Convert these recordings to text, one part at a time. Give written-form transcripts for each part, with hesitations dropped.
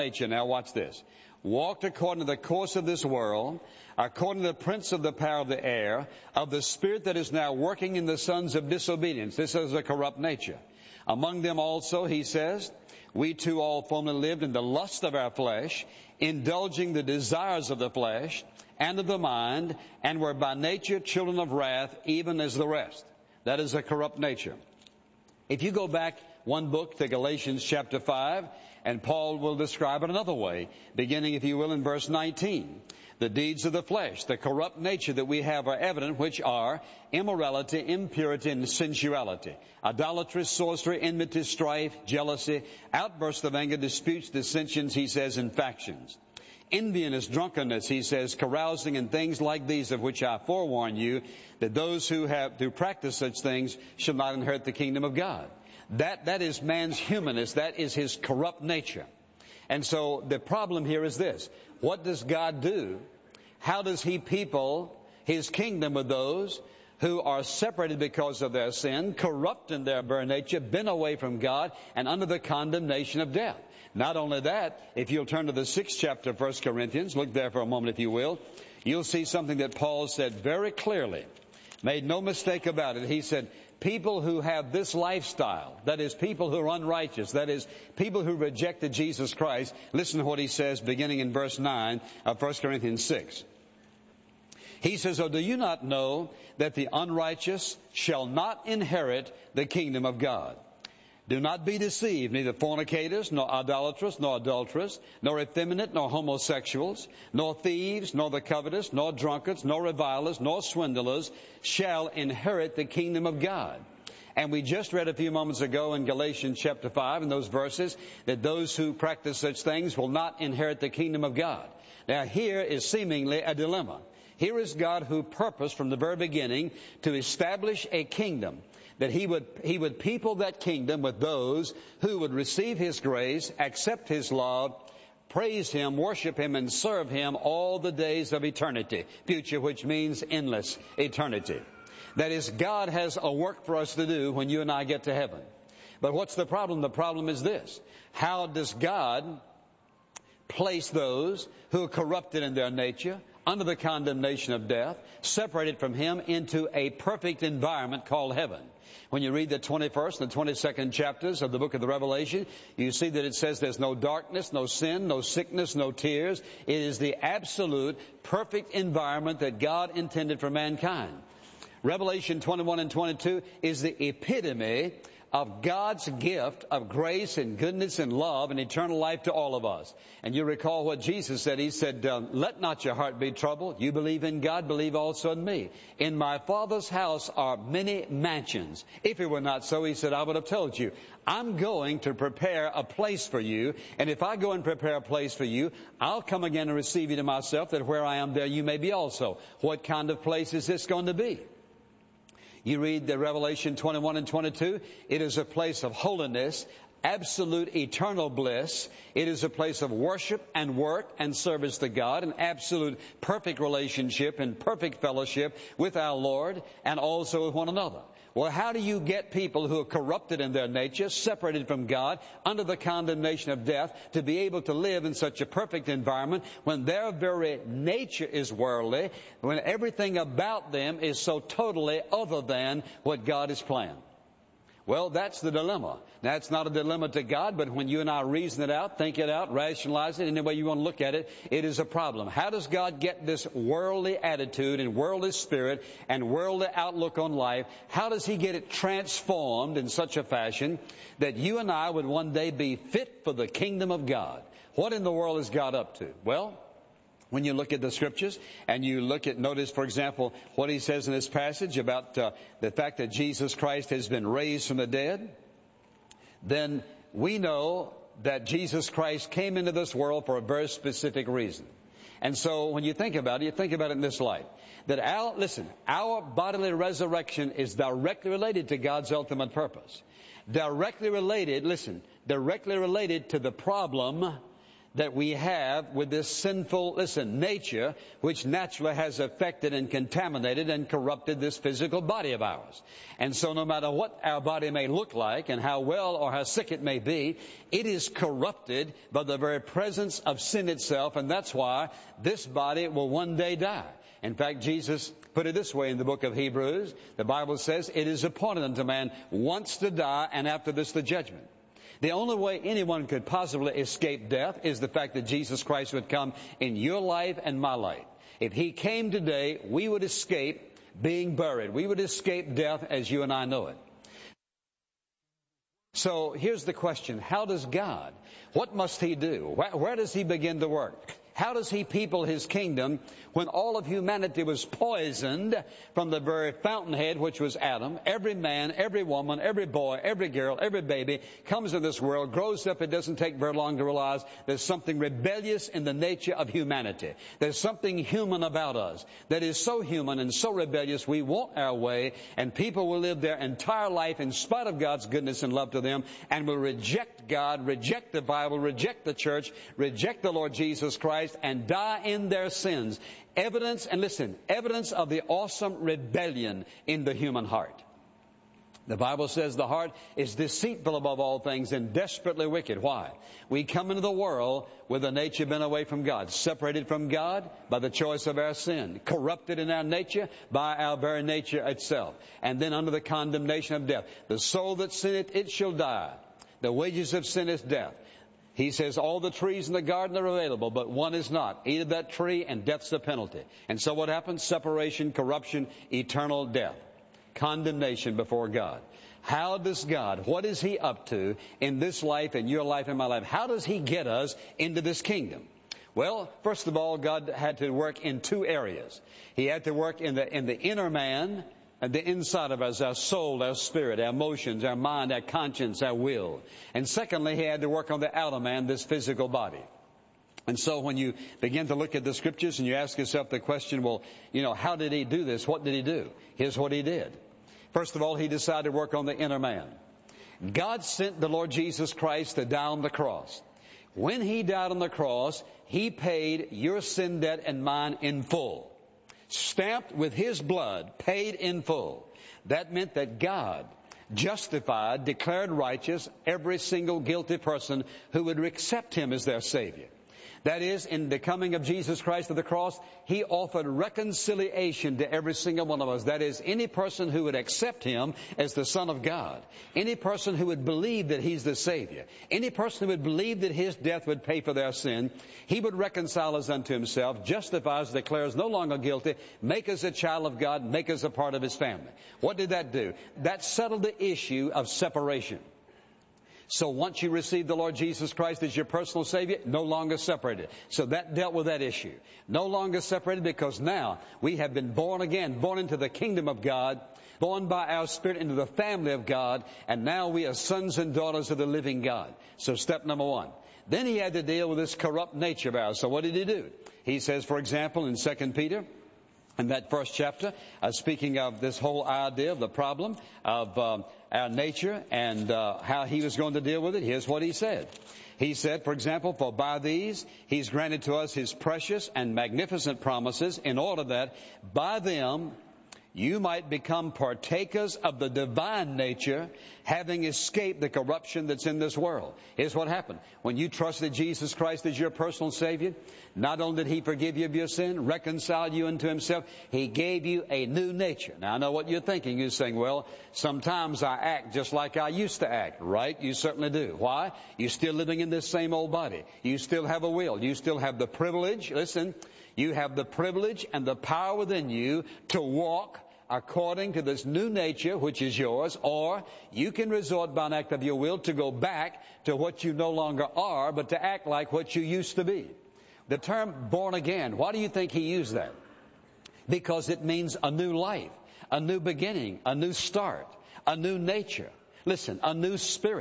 nature. Now watch this. Walked according to the course of this world, according to the prince of the power of the air, of the spirit that is now working in the sons of disobedience. This is a corrupt nature. Among them also, he says, we too all formerly lived in the lust of our flesh, indulging the desires of the flesh and of the mind, and were by nature children of wrath, even as the rest. That is a corrupt nature. If you go back one book to Galatians chapter 5, and Paul will describe it another way, beginning, if you will, in verse 19. The deeds of the flesh, the corrupt nature that we have are evident, which are immorality, impurity, and sensuality, idolatry, sorcery, enmity, strife, jealousy, outbursts of anger, disputes, dissensions, he says, and factions. Enviness, drunkenness, he says, carousing, and things like these, of which I forewarn you, that those who practice such things shall not inherit the kingdom of God. That is man's humanness. That is his corrupt nature. And so the problem here is this. What does God do? How does he people his kingdom with those who are separated because of their sin, corrupt in their very nature, been away from God, and under the condemnation of death? Not only that, if you'll turn to the 6th chapter of 1 Corinthians, look there for a moment if you will, you'll see something that Paul said very clearly. Made no mistake about it. He said, people who have this lifestyle, that is, people who are unrighteous, that is, people who rejected Jesus Christ, listen to what he says beginning in verse 9 of 1 Corinthians 6. He says, oh, do you not know that the unrighteous shall not inherit the kingdom of God? Do not be deceived, neither fornicators, nor idolaters, nor adulterers, nor effeminate, nor homosexuals, nor thieves, nor the covetous, nor drunkards, nor revilers, nor swindlers shall inherit the kingdom of God. And we just read a few moments ago in Galatians chapter 5 in those verses that those who practice such things will not inherit the kingdom of God. Now here is seemingly a dilemma. Here is God who purposed from the very beginning to establish a kingdom, that he would people that kingdom with those who would receive his grace, accept his love, praise him, worship him, and serve him all the days of eternity. Future, which means endless eternity. That is, God has a work for us to do when you and I get to heaven. But what's the problem? The problem is this. How does God place those who are corrupted in their nature, under the condemnation of death, separated from him, into a perfect environment called heaven? When you read the 21st and the 22nd chapters of the book of the Revelation, you see that it says there's no darkness, no sin, no sickness, no tears. It is the absolute perfect environment that God intended for mankind. Revelation 21 and 22 is the epitome of God's gift of grace and goodness and love and eternal life to all of us. And you recall what Jesus said. He said, let not your heart be troubled. You believe in God, believe also in me. In my Father's house are many mansions. If it were not so, he said, I would have told you. I'm going to prepare a place for you. And if I go and prepare a place for you, I'll come again and receive you to myself, that where I am there you may be also. What kind of place is this going to be? You read the Revelation 21 and 22, it is a place of holiness, absolute eternal bliss. It is a place of worship and work and service to God, an absolute perfect relationship and perfect fellowship with our Lord and also with one another. Well, how do you get people who are corrupted in their nature, separated from God, under the condemnation of death, to be able to live in such a perfect environment when their very nature is worldly, when everything about them is so totally other than what God has planned? Well, that's the dilemma. Now, it's not a dilemma to God, but when you and I reason it out, think it out, rationalize it, any way you want to look at it, it is a problem. How does God get this worldly attitude and worldly spirit and worldly outlook on life, how does he get it transformed in such a fashion that you and I would one day be fit for the kingdom of God? What in the world is God up to? Well, when you look at the scriptures and you notice, for example, what he says in this passage about the fact that Jesus Christ has been raised from the dead, then we know that Jesus Christ came into this world for a very specific reason. And so when you think about it, you think about it in this light. That our bodily resurrection is directly related to God's ultimate purpose. Directly related to the problem that we have with this sinful, nature, which naturally has affected and contaminated and corrupted this physical body of ours. And so no matter what our body may look like and how well or how sick it may be, it is corrupted by the very presence of sin itself, and that's why this body will one day die. In fact, Jesus put it this way in the book of Hebrews. The Bible says, it is appointed unto man once to die, and after this the judgment. The only way anyone could possibly escape death is the fact that Jesus Christ would come in your life and my life. If He came today, we would escape being buried. We would escape death as you and I know it. So here's the question. How does God? What must He do? Where does He begin to work? How does He people His kingdom when all of humanity was poisoned from the very fountainhead, which was Adam? Every man, every woman, every boy, every girl, every baby comes into this world, grows up. It doesn't take very long to realize there's something rebellious in the nature of humanity. There's something human about us that is so human and so rebellious we want our way, and people will live their entire life in spite of God's goodness and love to them, and will reject God, reject the Bible, reject the church, reject the Lord Jesus Christ, and die in their sins. Evidence of the awesome rebellion in the human heart. The Bible says the heart is deceitful above all things and desperately wicked. Why? We come into the world with a nature bent away from God, separated from God by the choice of our sin, corrupted in our nature by our very nature itself, and then under the condemnation of death. The soul that sinneth, it shall die. The wages of sin is death. He says all the trees in the garden are available, but one is not. Eat of that tree and death's the penalty. And so what happens? Separation, corruption, eternal death. Condemnation before God. How does God, what is He up to in this life, in your life, in my life? How does He get us into this kingdom? Well, first of all, God had to work in two areas. He had to work in the inner man, and the inside of us, our soul, our spirit, our emotions, our mind, our conscience, our will. And secondly, He had to work on the outer man, this physical body. And so when you begin to look at the Scriptures and you ask yourself the question, well, how did He do this? What did He do? Here's what He did. First of all, He decided to work on the inner man. God sent the Lord Jesus Christ to die on the cross. When He died on the cross, He paid your sin debt and mine in full. Stamped with His blood, paid in full. That meant that God justified, declared righteous every single guilty person who would accept Him as their Savior. That is, in the coming of Jesus Christ to the cross, He offered reconciliation to every single one of us. That is, any person who would accept Him as the Son of God, any person who would believe that He's the Savior, any person who would believe that His death would pay for their sin, He would reconcile us unto Himself, justify us, declare us no longer guilty, make us a child of God, make us a part of His family. What did that do? That settled the issue of separation. So once you receive the Lord Jesus Christ as your personal Savior, no longer separated. So that dealt with that issue. No longer separated, because now we have been born again, born into the kingdom of God, born by our Spirit into the family of God, and now we are sons and daughters of the living God. So step number one. Then He had to deal with this corrupt nature of ours. So what did He do? He says, for example, in 2 Peter, in that first chapter, speaking of this whole idea of the problem of our nature and how He was going to deal with it, here's what He said. He said, for example, for by these He's granted to us His precious and magnificent promises, in order that by them you might become partakers of the divine nature, having escaped the corruption that's in this world. Here's what happened. When you trusted Jesus Christ as your personal Savior, not only did He forgive you of your sin, reconcile you unto Himself, He gave you a new nature. Now I know what you're thinking. You're saying, well, sometimes I act just like I used to act. Right? You certainly do. Why? You're still living in this same old body. You still have a will. You still have the privilege. Listen, you have the privilege and the power within you to walk according to this new nature which is yours, or you can resort by an act of your will to go back to what you no longer are, but to act like what you used to be. The term born again, why do you think He used that? Because it means a new life, a new beginning, a new start, a new nature. Listen, a new spirit,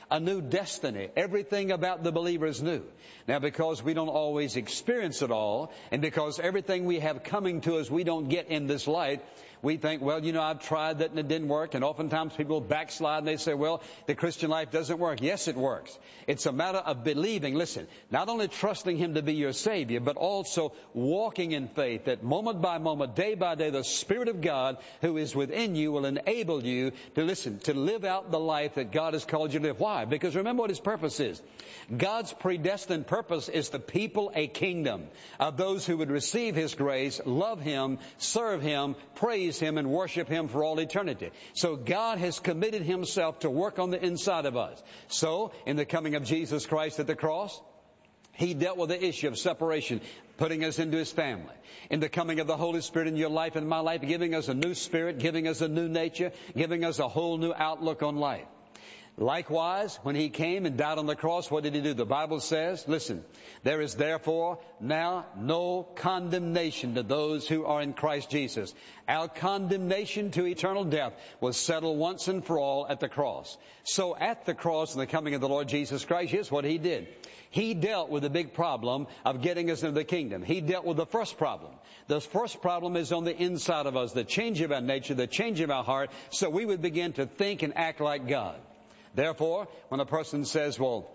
a new destiny. Everything about the believer is new. Now, because we don't always experience it all, and because everything we have coming to us we don't get in this light, we think, well, I've tried that and it didn't work. And oftentimes people backslide and they say, well, the Christian life doesn't work. Yes, it works. It's a matter of believing. Listen, not only trusting Him to be your Savior, but also walking in faith that moment by moment, day by day, the Spirit of God who is within you will enable you to to live out the life that God has called you to live. Why? Because remember what His purpose is. God's predestined purpose is to people a kingdom of those who would receive His grace, love Him, serve Him, praise Him, and worship Him for all eternity. So God has committed Himself to work on the inside of us. So, in the coming of Jesus Christ at the cross, He dealt with the issue of separation, putting us into His family. In the coming of the Holy Spirit in your life and my life, giving us a new spirit, giving us a new nature, giving us a whole new outlook on life. Likewise, when He came and died on the cross, what did He do? The Bible says, listen, there is therefore now no condemnation to those who are in Christ Jesus. Our condemnation to eternal death was settled once and for all at the cross. So at the cross and the coming of the Lord Jesus Christ, here's what He did. He dealt with the big problem of getting us into the kingdom. He dealt with the first problem. The first problem is on the inside of us, the change of our nature, the change of our heart, so we would begin to think and act like God. Therefore, when a person says, well,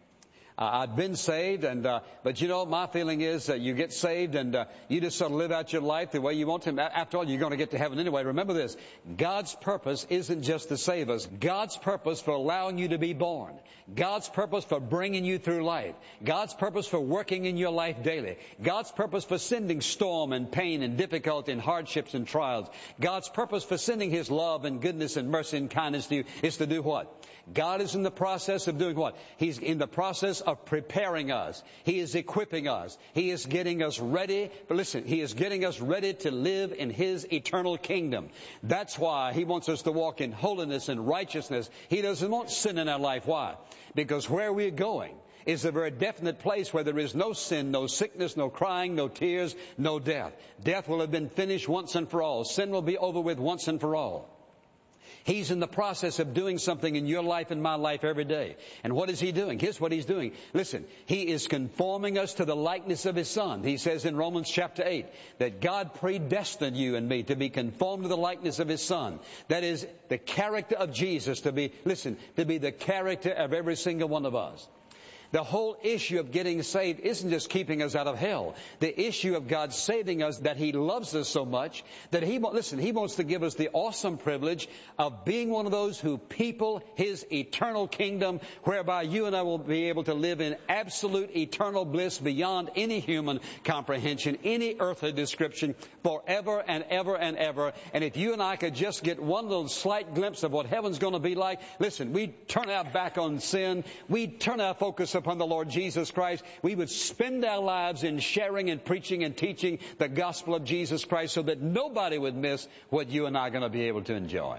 I've been saved, but my feeling is that you get saved and you just sort of live out your life the way you want to. After all, you're going to get to heaven anyway. Remember this, God's purpose isn't just to save us. God's purpose for allowing you to be born. God's purpose for bringing you through life. God's purpose for working in your life daily. God's purpose for sending storm and pain and difficulty and hardships and trials. God's purpose for sending His love and goodness and mercy and kindness to you is to do what? God is in the process of doing what? He's in the process of preparing us. He is equipping us. He is getting us ready. But listen, He is getting us ready to live in His eternal kingdom. That's why He wants us to walk in holiness and righteousness. He doesn't want sin in our life. Why? Because where we're going is a very definite place where there is no sin, no sickness, no crying, no tears, no death. Death will have been finished once and for all. Sin will be over with once and for all. He's in the process of doing something in your life and my life every day. And what is He doing? Here's what He's doing. Listen, He is conforming us to the likeness of His Son. He says in Romans chapter 8 that God predestined you and me to be conformed to the likeness of His Son. That is the character of Jesus to be the character of every single one of us. The whole issue of getting saved isn't just keeping us out of hell. The issue of God saving us, that He loves us so much that He wants to give us the awesome privilege of being one of those who people His eternal kingdom, whereby you and I will be able to live in absolute eternal bliss beyond any human comprehension, any earthly description, forever and ever and ever. And if you and I could just get one little slight glimpse of what heaven's going to be like, listen, we'd turn our back on sin. We'd turn our focus upon the Lord Jesus Christ. We would spend our lives in sharing and preaching and teaching the gospel of Jesus Christ so that nobody would miss what you and I are going to be able to enjoy. Amen.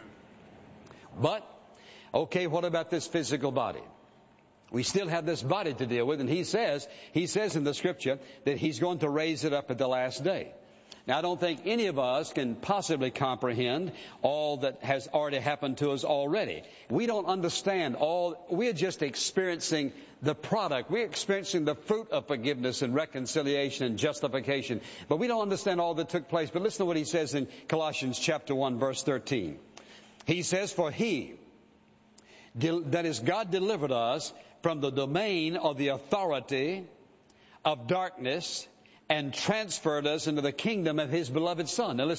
But, okay, what about this physical body? We still have this body to deal with, and He says in the Scripture that He's going to raise it up at the last day. Now, I don't think any of us can possibly comprehend all that has already happened to us already. We don't understand all. We're just experiencing the product. We're experiencing the fruit of forgiveness and reconciliation and justification. But we don't understand all that took place. But listen to what He says in Colossians chapter 1, verse 13. He says, for He, that is, God delivered us from the domain of the authority of darkness and transferred us into the kingdom of His beloved Son. Now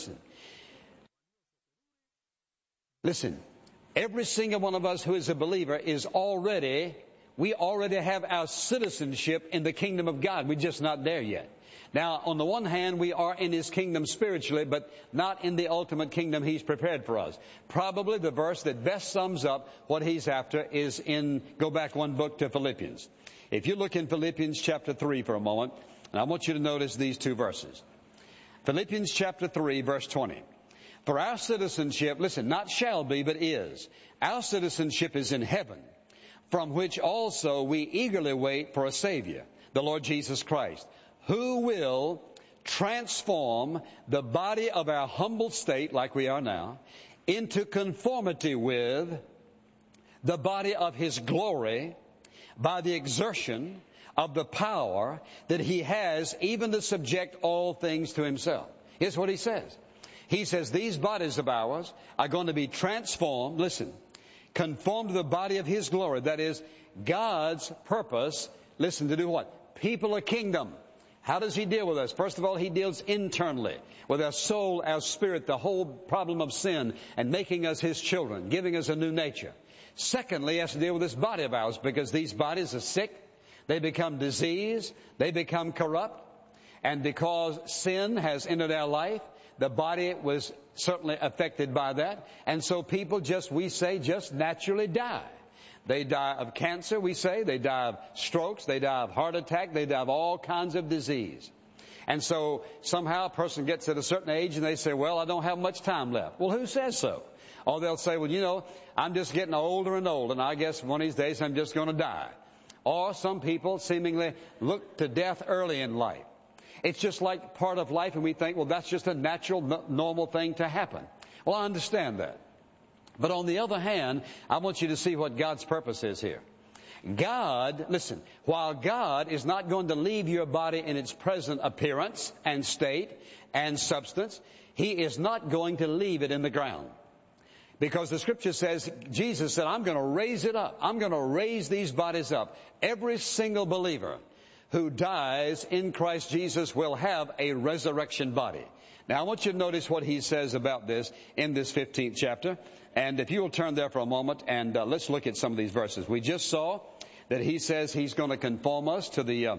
listen, every single one of us who is a believer we already have our citizenship in the kingdom of God. We're just not there yet. Now, on the one hand, we are in His kingdom spiritually, but not in the ultimate kingdom He's prepared for us. Probably the verse that best sums up what He's after is go back one book to Philippians. If you look in Philippians chapter 3 for a moment, and I want you to notice these two verses. Philippians chapter 3, verse 20. For our citizenship, listen, not shall be, but is. Our citizenship is in heaven, from which also we eagerly wait for a Savior, the Lord Jesus Christ, who will transform the body of our humble state, like we are now, into conformity with the body of His glory by the exertion of the power that He has even to subject all things to Himself. Here's what He says. He says these bodies of ours are going to be transformed, listen, conformed to the body of His glory. That is God's purpose, listen, to do what? People a kingdom. How does He deal with us? First of all, He deals internally with our soul, our spirit, the whole problem of sin and making us His children, giving us a new nature. Secondly, He has to deal with this body of ours because these bodies are sick. They become diseased. They become corrupt. And because sin has entered our life, the body was certainly affected by that. And so people just naturally die. They die of cancer, we say. They die of strokes. They die of heart attack. They die of all kinds of disease. And so somehow a person gets at a certain age and they say, well, I don't have much time left. Well, who says so? Or they'll say, well, I'm just getting older and older, and I guess one of these days I'm just going to die. Or some people seemingly look to death early in life. It's just like part of life, and we think, well, that's just a natural, normal thing to happen. Well, I understand that. But on the other hand, I want you to see what God's purpose is here. God, listen, while God is not going to leave your body in its present appearance and state and substance, He is not going to leave it in the ground. Because the Scripture says, Jesus said, I'm going to raise it up. I'm going to raise these bodies up. Every single believer who dies in Christ Jesus will have a resurrection body. Now, I want you to notice what He says about this in this 15th chapter. And if you will turn there for a moment and let's look at some of these verses. We just saw that He says He's going to conform us to the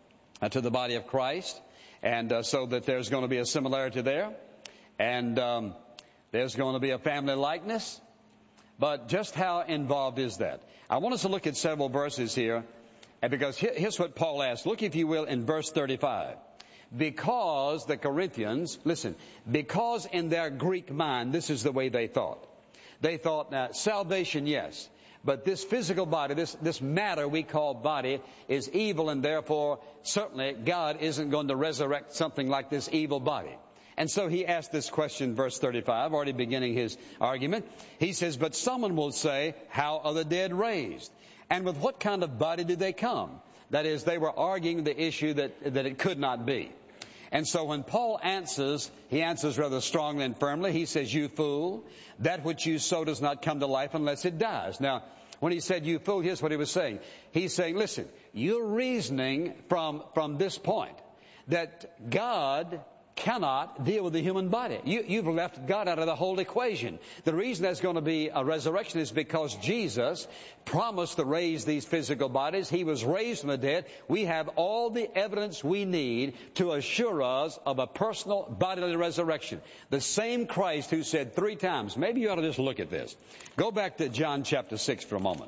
body of Christ. And so that there's going to be a similarity there. And there's going to be a family likeness. But just how involved is that? I want us to look at several verses here. And because here's what Paul asks. Look, if you will, in verse 35. Because the Corinthians, listen, because in their Greek mind, this is the way they thought. They thought, now, salvation, yes. But this physical body, this matter we call body, is evil, and therefore, certainly, God isn't going to resurrect something like this evil body. And so he asked this question, verse 35, already beginning his argument. He says, but someone will say, how are the dead raised? And with what kind of body do they come? That is, they were arguing the issue that it could not be. And so when Paul answers, he answers rather strongly and firmly. He says, you fool, that which you sow does not come to life unless it dies. Now, when he said you fool, here's what he was saying. He's saying, listen, you're reasoning from this point that God cannot deal with the human body. You've left God out of the whole equation. The reason there's going to be a resurrection is because Jesus promised to raise these physical bodies. He was raised from the dead. We have all the evidence we need to assure us of a personal bodily resurrection. The same Christ who said 3 times, maybe you ought to just look at this. Go back to John chapter 6 for a moment.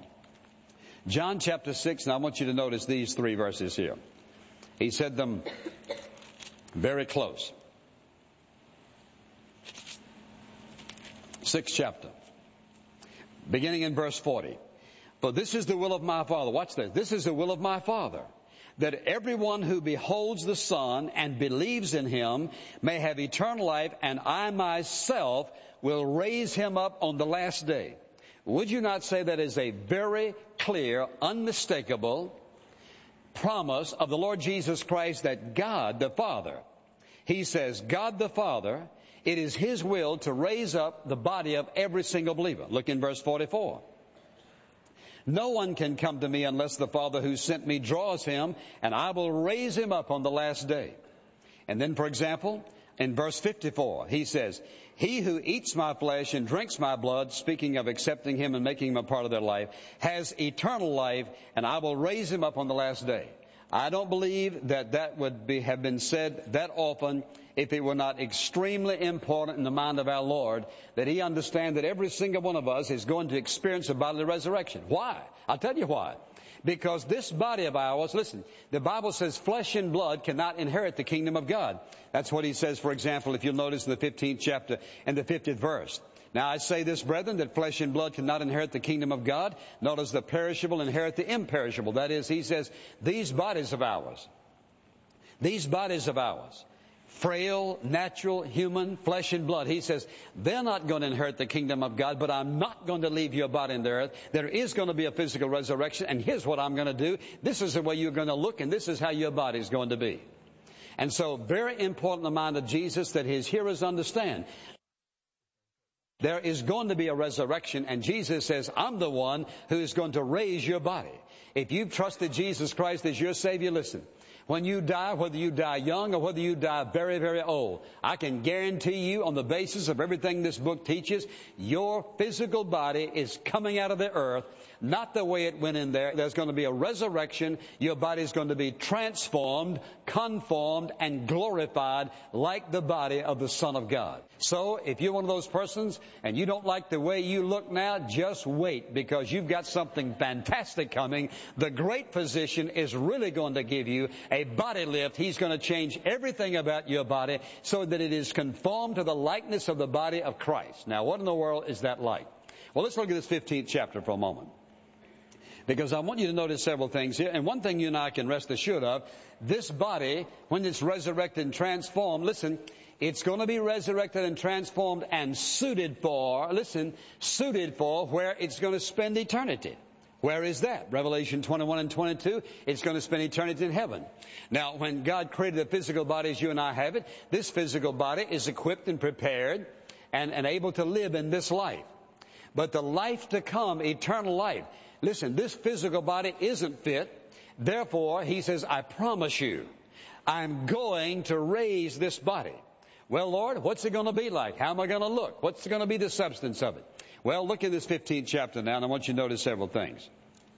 John chapter 6, and I want you to notice these 3 verses here. He said them very close. 6th chapter, beginning in verse 40. For this is the will of my Father. Watch this. This is the will of my Father, that everyone who beholds the Son and believes in Him may have eternal life, and I myself will raise him up on the last day. Would you not say that is a very clear, unmistakable promise of the Lord Jesus Christ that God the Father, He says, God the Father, it is His will to raise up the body of every single believer. Look in verse 44. No one can come to me unless the Father who sent me draws him, and I will raise him up on the last day. And then, for example, in verse 54, he says, he who eats my flesh and drinks my blood, speaking of accepting Him and making Him a part of their life, has eternal life, and I will raise him up on the last day. I don't believe that would have been said that often if it were not extremely important in the mind of our Lord that He understands that every single one of us is going to experience a bodily resurrection. Why? I'll tell you why. Because this body of ours, listen, the Bible says flesh and blood cannot inherit the kingdom of God. That's what He says, for example, if you'll notice in the 15th chapter and the 50th verse. Now I say this, brethren, that flesh and blood cannot inherit the kingdom of God, nor does the perishable inherit the imperishable. That is, he says, these bodies of ours, frail, natural, human, flesh and blood. He says, they're not going to inherit the kingdom of God, but I'm not going to leave your body in the earth. There is going to be a physical resurrection, and here's what I'm going to do. This is the way you're going to look, and this is how your body is going to be. And so, very important in the mind of Jesus that his hearers understand. There is going to be a resurrection, and Jesus says, I'm the one who is going to raise your body. If you've trusted Jesus Christ as your Savior, listen. When you die, whether you die young or whether you die very, very old, I can guarantee you on the basis of everything this book teaches, your physical body is coming out of the earth, not the way it went in there. There's going to be a resurrection. Your body is going to be transformed, conformed, and glorified like the body of the Son of God. So if you're one of those persons and you don't like the way you look now, just wait, because you've got something fantastic coming. The great physician is really going to give you a body lift. He's going to change everything about your body so that it is conformed to the likeness of the body of Christ. Now, what in the world is that like? Well, let's look at this 15th chapter for a moment, because I want you to notice several things here. And one thing you and I can rest assured of, this body, when it's resurrected and transformed, listen, it's going to be resurrected and transformed and suited for where it's going to spend eternity. Where is that? Revelation 21 and 22, it's going to spend eternity in heaven. Now, when God created the physical body as you and I have it, this physical body is equipped and prepared and able to live in this life. But the life to come, eternal life, listen, this physical body isn't fit. Therefore, he says, I promise you, I'm going to raise this body. Well, Lord, what's it going to be like? How am I going to look? What's going to be the substance of it? Well, look at this 15th chapter now, and I want you to notice several things.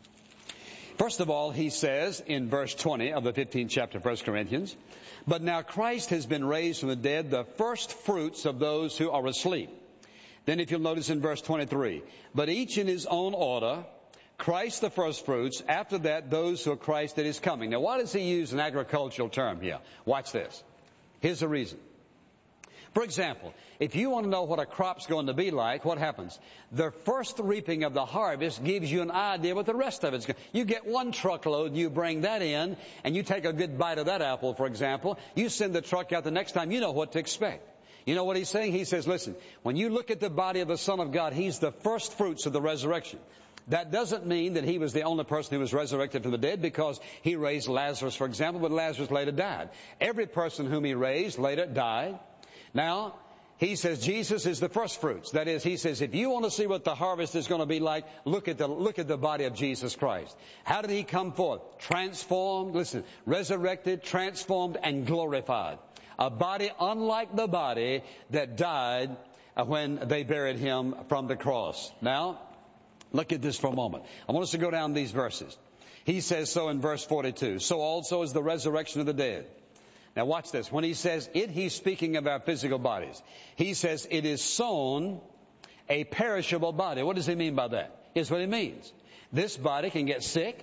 First of all, he says in verse 20 of the 15th chapter of 1 Corinthians, but now Christ has been raised from the dead, the first fruits of those who are asleep. Then if you'll notice in verse 23, but each in his own order, Christ the first fruits, after that those who are Christ that is coming. Now, why does he use an agricultural term here? Watch this. Here's the reason. For example, if you want to know what a crop's going to be like, what happens? The first reaping of the harvest gives you an idea what the rest of it's going to be. You get one truckload, you bring that in, and you take a good bite of that apple, for example. You send the truck out the next time, you know what to expect. You know what he's saying? He says, listen, when you look at the body of the Son of God, he's the first fruits of the resurrection. That doesn't mean that he was the only person who was resurrected from the dead, because he raised Lazarus, for example, but Lazarus later died. Every person whom he raised later died. Now, he says Jesus is the first fruits. That is, he says, if you want to see what the harvest is going to be like, look at the body of Jesus Christ. How did he come forth? Transformed, listen, resurrected, transformed, and glorified. A body unlike the body that died when they buried him from the cross. Now, look at this for a moment. I want us to go down these verses. He says so in verse 42. So also is the resurrection of the dead. Now watch this. When he says it, he's speaking of our physical bodies. He says it is sown a perishable body. What does he mean by that? Here's what he means. This body can get sick.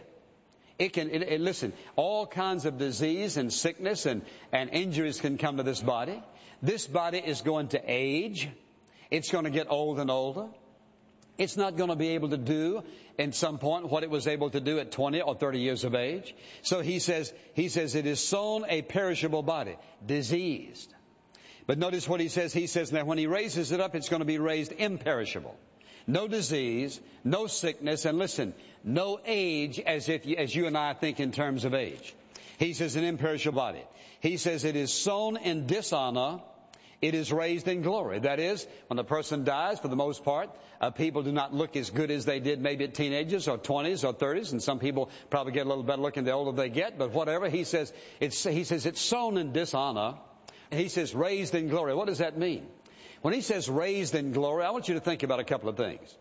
Listen, all kinds of disease and sickness and injuries can come to this body. This body is going to age. It's going to get old and older. It's not going to be able to do in some point what it was able to do at 20 or 30 years of age. So he says it is sown a perishable body, diseased. But notice what he says. He says now when he raises it up, it's going to be raised imperishable. No disease, no sickness, and listen, no age as you and I think in terms of age. He says an imperishable body. He says it is sown in dishonor. It is raised in glory. That is, when a person dies, for the most part, people do not look as good as they did maybe at teenagers or 20s or 30s, and some people probably get a little better looking the older they get, but whatever. He says it's sown in dishonor. He says raised in glory. What does that mean? When he says raised in glory, I want you to think about a couple of things.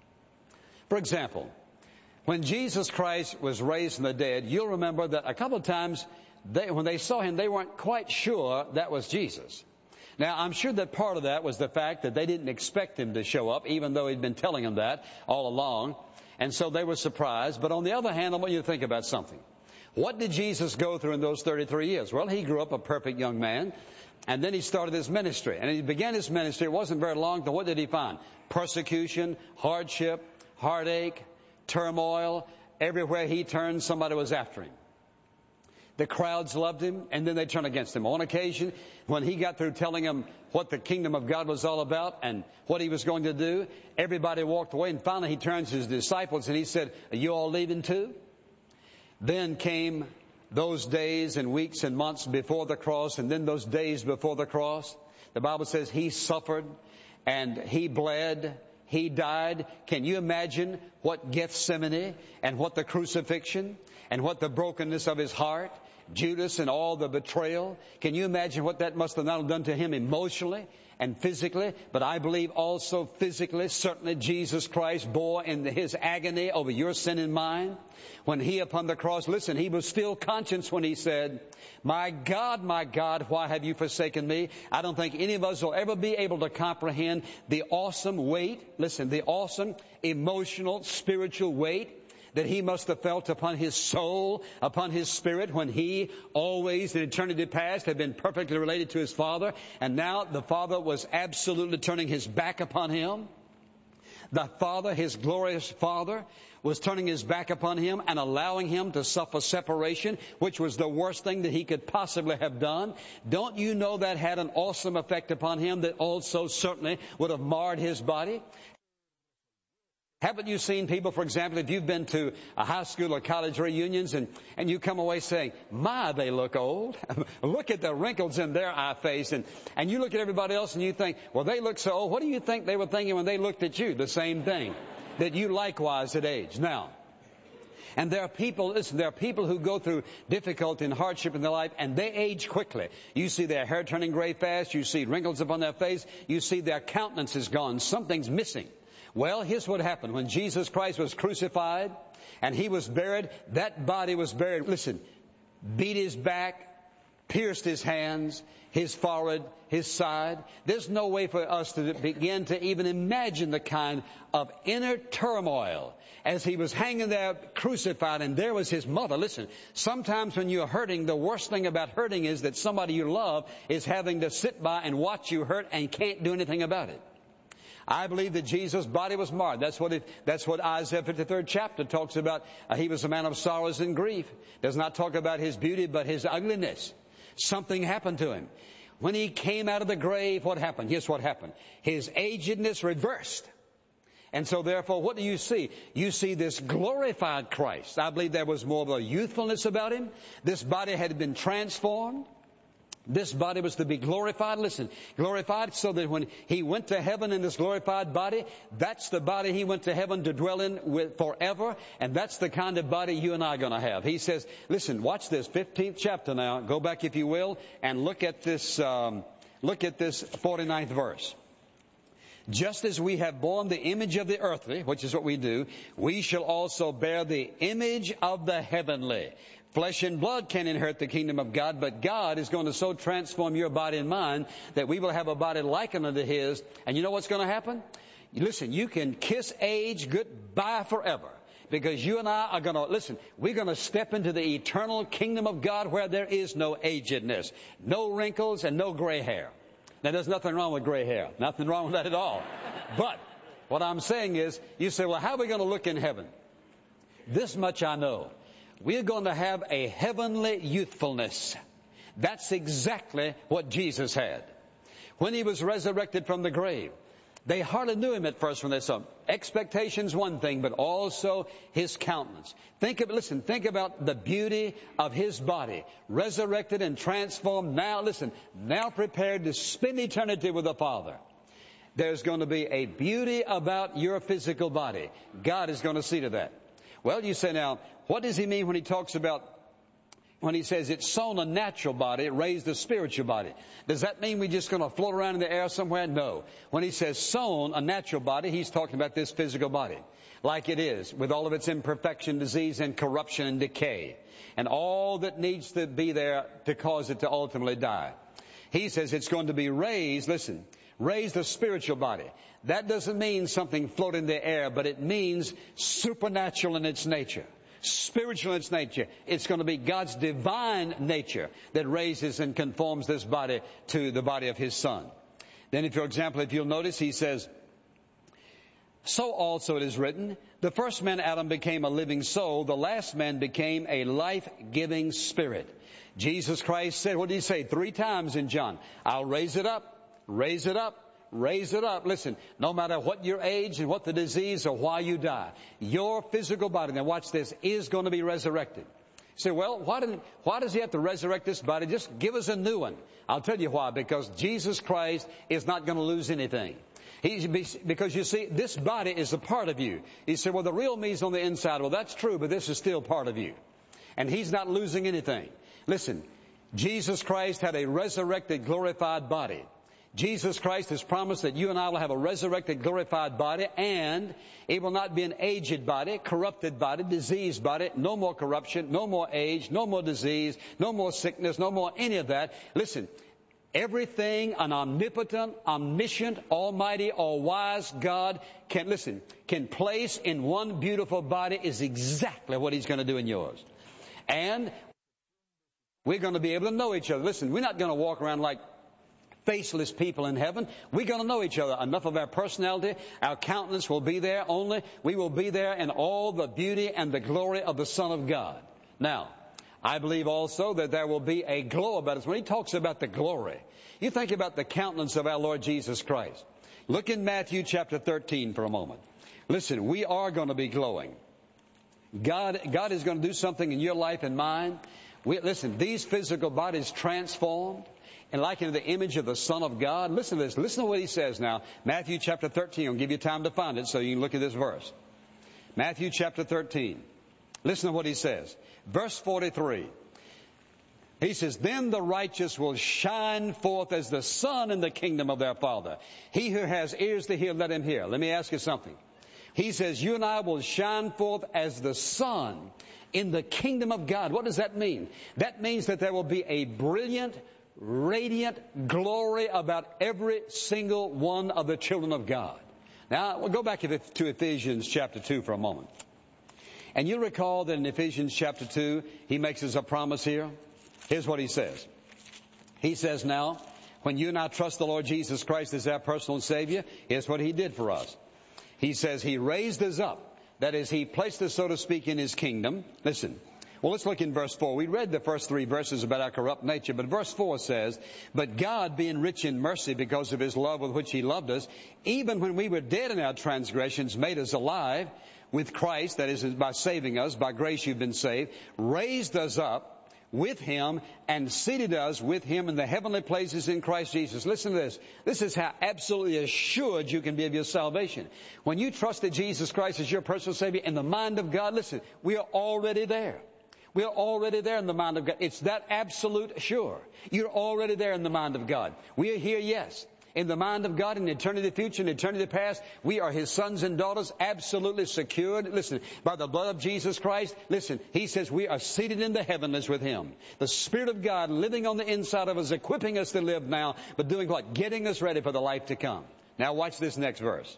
For example, when Jesus Christ was raised from the dead, you'll remember that a couple of times when they saw him, they weren't quite sure that was Jesus. Now, I'm sure that part of that was the fact that they didn't expect him to show up, even though he'd been telling them that all along. And so they were surprised. But on the other hand, I want you to think about something. What did Jesus go through in those 33 years? Well, he grew up a perfect young man, and then he started his ministry. And he began his ministry. It wasn't very long, but what did he find? Persecution, hardship, heartache, turmoil. Everywhere he turned, somebody was after him. The crowds loved him, and then they turned against him. On occasion, when he got through telling them what the kingdom of God was all about and what he was going to do, everybody walked away, and finally he turns to his disciples and he said, "Are you all leaving too?" Then came those days and weeks and months before the cross, and then those days before the cross. The Bible says he suffered and he bled. He died. Can you imagine what Gethsemane and what the crucifixion and what the brokenness of his heart, Judas and all the betrayal, can you imagine what that must have not only done to him emotionally and physically, but I believe also physically? Certainly Jesus Christ bore in his agony over your sin and mine. When he upon the cross, listen, he was still conscious when he said, my God, why have you forsaken me?" I don't think any of us will ever be able to comprehend the awesome weight, listen, the awesome emotional, spiritual weight that he must have felt upon his soul, upon his spirit, when he always in eternity past had been perfectly related to his Father, and now the Father was absolutely turning his back upon him. The Father, his glorious Father, was turning his back upon him and allowing him to suffer separation, which was the worst thing that he could possibly have done. Don't you know that had an awesome effect upon him that also certainly would have marred his body? Haven't you seen people, for example, if you've been to a high school or college reunions and you come away saying, "My, they look old. Look at the wrinkles in their eye face." And you look at everybody else and you think, "Well, they look so old." What do you think they were thinking when they looked at you? The same thing. That you likewise had aged. Now, and there are people, listen, there are people who go through difficulty and hardship in their life and they age quickly. You see their hair turning gray fast. You see wrinkles upon their face. You see their countenance is gone. Something's missing. Well, here's what happened. When Jesus Christ was crucified and he was buried, that body was buried. Listen, beat his back, pierced his hands, his forehead, his side. There's no way for us to begin to even imagine the kind of inner turmoil as he was hanging there crucified, and there was his mother. Listen, sometimes when you're hurting, the worst thing about hurting is that somebody you love is having to sit by and watch you hurt and can't do anything about it. I believe that Jesus' body was marred. That's what Isaiah 53rd chapter talks about. He was a man of sorrows and grief. Does not talk about his beauty, but his ugliness. Something happened to him. When he came out of the grave, what happened? Here's what happened. His agedness reversed. And so therefore, what do you see? You see this glorified Christ. I believe there was more of a youthfulness about him. This body had been transformed. This body was to be glorified. Listen, glorified so that when he went to heaven in this glorified body, that's the body he went to heaven to dwell in with forever. And that's the kind of body you and I are going to have. He says, listen, watch this 15th chapter now. Go back if you will and look at this 49th verse. Just as we have borne the image of the earthly, which is what we do, we shall also bear the image of the heavenly. Flesh and blood can inherit the kingdom of God, but God is going to so transform your body and mind that we will have a body likened unto his. And you know what's going to happen? Listen, you can kiss age goodbye forever. Because you and I are going to, listen, we're going to step into the eternal kingdom of God where there is no agedness, no wrinkles, and no gray hair. Now, there's nothing wrong with gray hair. Nothing wrong with that at all. But what I'm saying is, you say, well, how are we going to look in heaven? This much I know. We're going to have a heavenly youthfulness. That's exactly what Jesus had. When he was resurrected from the grave, they hardly knew him at first when they saw him. Expectation's one thing, but also his countenance. Think about the beauty of his body, resurrected and transformed. Now prepared to spend eternity with the Father. There's going to be a beauty about your physical body. God is going to see to that. Well, you say now, what does he mean when he says it's sown a natural body, it raised a spiritual body? Does that mean we're just going to float around in the air somewhere? No. When he says sown a natural body, he's talking about this physical body. Like it is, with all of its imperfection, disease, and corruption and decay. And all that needs to be there to cause it to ultimately die. He says it's going to be raised, raised a spiritual body. That doesn't mean something floating in the air, but it means supernatural in its nature. Spiritual in its nature. It's going to be God's divine nature that raises and conforms this body to the body of his Son. Then, for example, if you'll notice, he says, So also it is written, the first man, Adam, became a living soul. The last man became a life-giving spirit. Jesus Christ said, what did he say 3 times in John? I'll raise it up, raise it up, raise it up. Listen, no matter what your age and what the disease or why you die, your physical body, now watch this, is going to be resurrected. You say, well, why does he have to resurrect this body? Just give us a new one. I'll tell you why. Because Jesus Christ is not going to lose anything. Because you see, this body is a part of you. He said, well, the real me is on the inside. Well, that's true, but this is still part of you. And he's not losing anything. Listen, Jesus Christ had a resurrected, glorified body. Jesus Christ has promised that you and I will have a resurrected, glorified body, and it will not be an aged body, corrupted body, diseased body, no more corruption, no more age, no more disease, no more sickness, no more any of that. Listen, everything an omnipotent, omniscient, almighty, all-wise God can place in one beautiful body is exactly what he's going to do in yours. And we're going to be able to know each other. Listen, we're not going to walk around like faceless people in heaven. We're going to know each other. Enough of our personality, our countenance will be there only. We will be there in all the beauty and the glory of the Son of God. Now, I believe also that there will be a glow about us. When he talks about the glory, you think about the countenance of our Lord Jesus Christ. Look in Matthew chapter 13 for a moment. Listen, we are going to be glowing. God is going to do something in your life and mine. Listen, these physical bodies transformed and like in the image of the Son of God. Listen to this. Listen to what he says now. Matthew chapter 13. I'll give you time to find it so you can look at this verse. Matthew chapter 13. Listen to what he says. Verse 43. He says, then the righteous will shine forth as the sun in the kingdom of their Father. He who has ears to hear, let him hear. Let me ask you something. He says, you and I will shine forth as the sun in the kingdom of God. What does that mean? That means that there will be a brilliant, radiant glory about every single one of the children of God. Now, we'll go back to Ephesians chapter 2 for a moment. And you recall that in Ephesians chapter 2, he makes us a promise here. Here's what he says. He says now, when you and I trust the Lord Jesus Christ as our personal Savior, here's what he did for us. He says he raised us up. That is, he placed us, so to speak, in his kingdom. Listen. Well, let's look in verse 4. We read the first 3 verses about our corrupt nature, but verse 4 says, but God, being rich in mercy because of his love with which he loved us, even when we were dead in our transgressions, made us alive with Christ, that is, by saving us, by grace you've been saved, raised us up with him and seated us with him in the heavenly places in Christ Jesus. Listen to this. This is how absolutely assured you can be of your salvation. When you trusted Jesus Christ as your personal Savior in the mind of God, listen, we are already there. We are already there in the mind of God. It's that absolute sure. You're already there in the mind of God. We are here, yes. In the mind of God, in eternity future, in eternity past, we are his sons and daughters, absolutely secured. Listen, by the blood of Jesus Christ, listen, he says we are seated in the heavenlies with him. The Spirit of God living on the inside of us, equipping us to live now, but doing what? Getting us ready for the life to come. Now watch this next verse.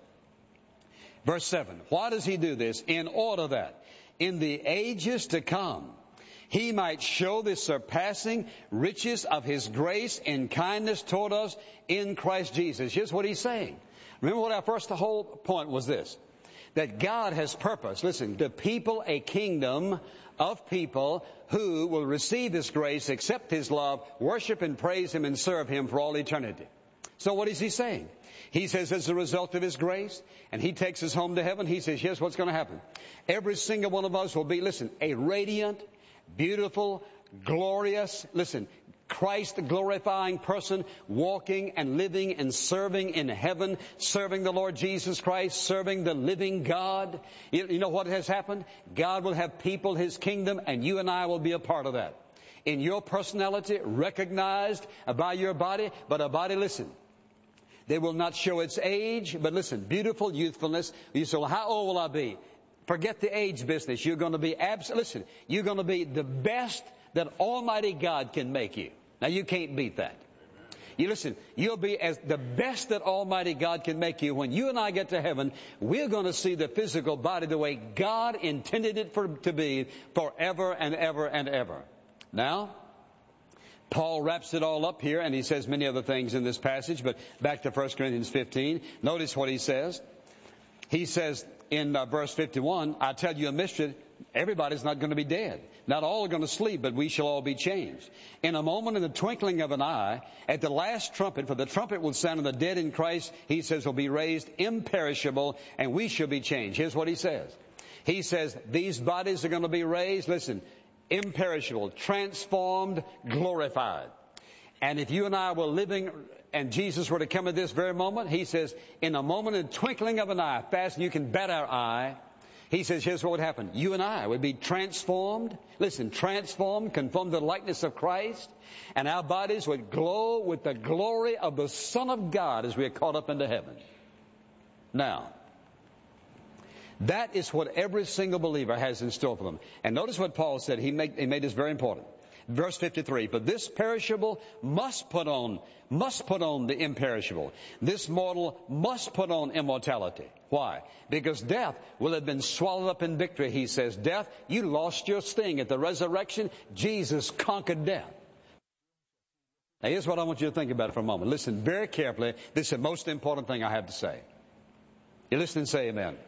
Verse 7. Why does he do this? In order that in the ages to come, he might show the surpassing riches of his grace and kindness toward us in Christ Jesus. Here's what he's saying. Remember what our first whole point was this. That God has purpose, listen, to people a kingdom of people who will receive his grace, accept his love, worship and praise him and serve him for all eternity. So what is he saying? He says as a result of his grace, and he takes us home to heaven, he says, here's what's going to happen. Every single one of us will be, listen, a radiant, beautiful, glorious, listen, Christ-glorifying person walking and living and serving in heaven, serving the Lord Jesus Christ, serving the living God. You know what has happened? God will have people, his kingdom, and you and I will be a part of that. In your personality, recognized by your body, but a body, listen, they will not show its age, but listen, beautiful youthfulness. You say, well, how old will I be? Forget the age business. You're going to be listen, you're going to be the best that Almighty God can make you. Now you can't beat that. You listen, you'll be as the best that Almighty God can make you. When you and I get to heaven, we're going to see the physical body the way God intended it to be forever and ever and ever. Now, Paul wraps it all up here, and he says many other things in this passage, but back to 1 Corinthians 15. Notice what he says. He says in verse 51, I tell you a mystery, everybody's not going to be dead. Not all are going to sleep, but we shall all be changed. In a moment, in the twinkling of an eye, at the last trumpet, for the trumpet will sound, and the dead in Christ, he says, will be raised imperishable, and we shall be changed. Here's what he says. He says, these bodies are going to be raised, listen, imperishable, transformed, glorified. And if you and I were living and Jesus were to come at this very moment, he says, in a moment, in the twinkling of an eye, fast you can bat our eye, he says, here's what would happen. You and I would be transformed. Listen, transformed, conformed to the likeness of Christ. And our bodies would glow with the glory of the Son of God as we are caught up into heaven. Now, that is what every single believer has in store for them. And notice what Paul said. He made this very important. Verse 53, but this perishable must put on the imperishable. This mortal must put on immortality. Why? Because death will have been swallowed up in victory, he says. Death, you lost your sting. At the resurrection, Jesus conquered death. Now here's what I want you to think about for a moment. Listen very carefully. This is the most important thing I have to say. You listen and say amen.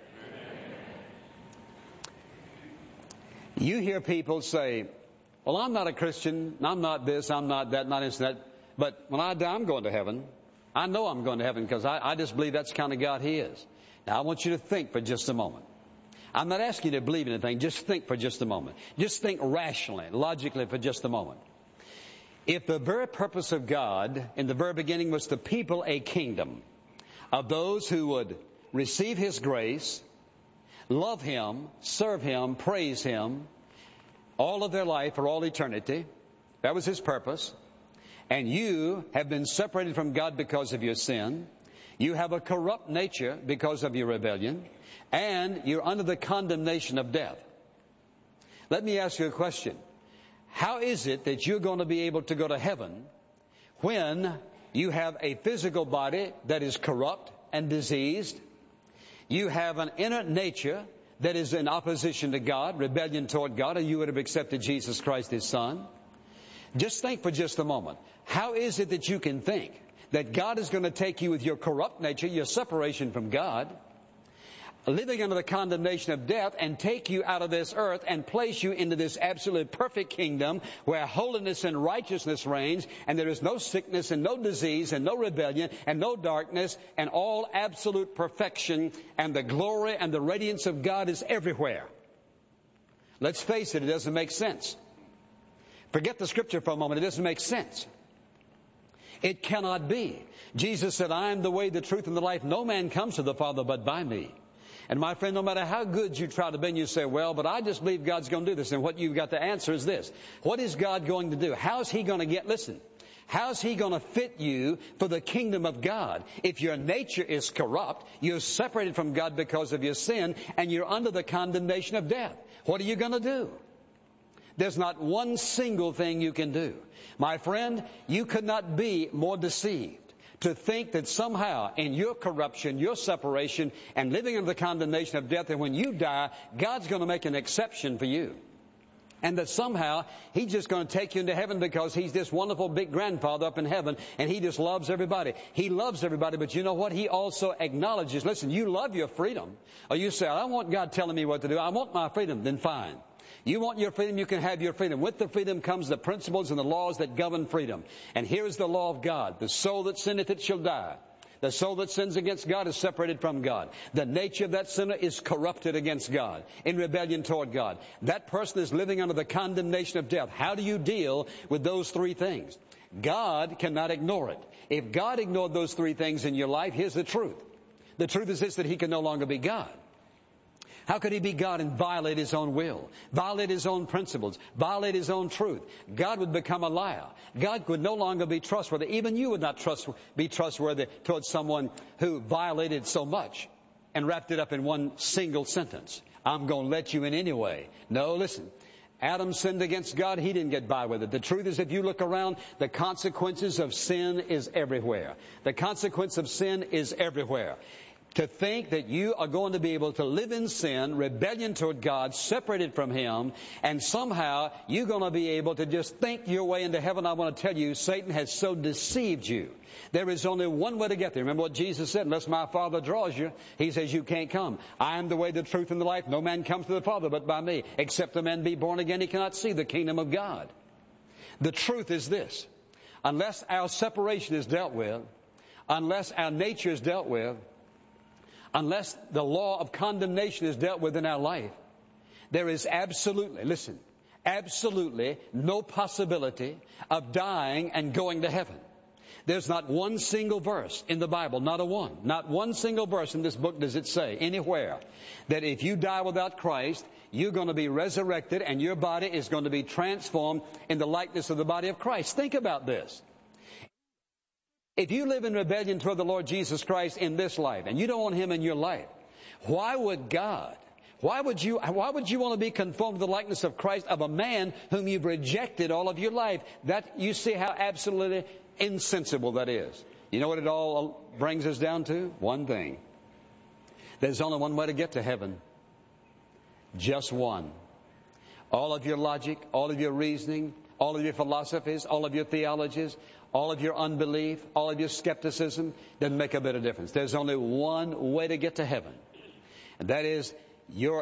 You hear people say, well, I'm not a Christian, I'm not this, I'm not that, not this and that, but when I die, I'm going to heaven. I know I'm going to heaven because I just believe that's the kind of God He is. Now, I want you to think for just a moment. I'm not asking you to believe anything, just think for just a moment. Just think rationally, logically for just a moment. If the very purpose of God in the very beginning was to people a kingdom of those who would receive His grace, love Him, serve Him, praise Him, all of their life for all eternity. That was His purpose. And you have been separated from God because of your sin. You have a corrupt nature because of your rebellion. And you're under the condemnation of death. Let me ask you a question. How is it that you're going to be able to go to heaven when you have a physical body that is corrupt and diseased? You have an inner nature that is in opposition to God, rebellion toward God, or you would have accepted Jesus Christ, His Son. Just think for just a moment. How is it that you can think that God is going to take you with your corrupt nature, your separation from God, living under the condemnation of death, and take you out of this earth and place you into this absolutely perfect kingdom where holiness and righteousness reigns, and there is no sickness and no disease and no rebellion and no darkness, and all absolute perfection, and the glory and the radiance of God is everywhere. Let's face it, it doesn't make sense. Forget the scripture for a moment. It doesn't make sense. It cannot be. Jesus said, I am the way, the truth, and the life. No man comes to the Father but by me. And my friend, no matter how good you try to be, you say, well, but I just believe God's going to do this. And what you've got to answer is this. What is God going to do? How's He going to how's He going to fit you for the kingdom of God? If your nature is corrupt, you're separated from God because of your sin, and you're under the condemnation of death. What are you going to do? There's not one single thing you can do. My friend, you could not be more deceived to think that somehow in your corruption, your separation, and living under the condemnation of death, and when you die, God's going to make an exception for you. And that somehow He's just going to take you into heaven because He's this wonderful big grandfather up in heaven, and He just loves everybody. He loves everybody, but you know what? He also acknowledges, listen, you love your freedom. Or you say, I don't want God telling me what to do. I want my freedom. Then fine. You want your freedom, you can have your freedom. With the freedom comes the principles and the laws that govern freedom. And here is the law of God. The soul that sinneth, it shall die. The soul that sins against God is separated from God. The nature of that sinner is corrupted against God, in rebellion toward God. That person is living under the condemnation of death. How do you deal with those three things? God cannot ignore it. If God ignored those three things in your life, here's the truth. The truth is this, that He can no longer be God. How could He be God and violate His own will, violate His own principles, violate His own truth? God would become a liar. God would no longer be trustworthy. Even you would not be trustworthy towards someone who violated so much and wrapped it up in one single sentence. I'm going to let you in anyway. No, listen. Adam sinned against God. He didn't get by with it. The truth is, if you look around, the consequences of sin is everywhere. The consequence of sin is everywhere. To think that you are going to be able to live in sin, rebellion toward God, separated from Him, and somehow you're going to be able to just think your way into heaven. I want to tell you, Satan has so deceived you. There is only one way to get there. Remember what Jesus said, unless my Father draws you, He says you can't come. I am the way, the truth, and the life. No man comes to the Father but by me. Except a man be born again, he cannot see the kingdom of God. The truth is this. Unless our separation is dealt with, unless our nature is dealt with, unless the law of condemnation is dealt with in our life, there is absolutely, listen, absolutely no possibility of dying and going to heaven. There's not one single verse in the Bible, not one single verse in this book does it say anywhere that if you die without Christ, you're going to be resurrected and your body is going to be transformed in the likeness of the body of Christ. Think about this. If you live in rebellion toward the Lord Jesus Christ in this life, and you don't want Him in your life, why would you want to be conformed to the likeness of Christ, of a man whom you've rejected all of your life? That, you see how absolutely insensible that is. You know what it all brings us down to? One thing. There's only one way to get to heaven. Just one. All of your logic, all of your reasoning, all of your philosophies, all of your theologies, all of your unbelief, all of your skepticism doesn't make a bit of difference. There's only one way to get to heaven. And that is your